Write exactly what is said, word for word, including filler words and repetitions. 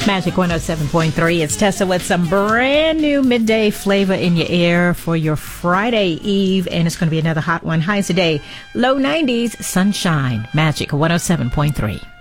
Magic one oh seven point three. It's Tessa with some brand new midday flavor in your ear for your Friday Eve, and it's going to be another hot one. Highs today, low nineties, sunshine. Magic one oh seven point three.